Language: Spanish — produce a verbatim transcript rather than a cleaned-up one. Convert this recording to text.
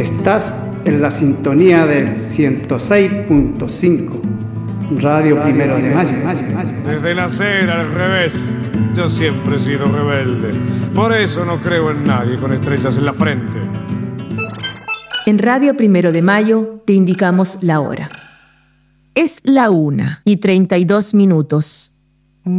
Estás en la sintonía del ciento seis punto cinco, Radio Primero de Mayo. Desde nacer al revés, yo siempre he sido rebelde. Por eso no creo en nadie con estrellas en la frente. En Radio Primero de Mayo te indicamos la hora. Es la una y treinta y dos minutos.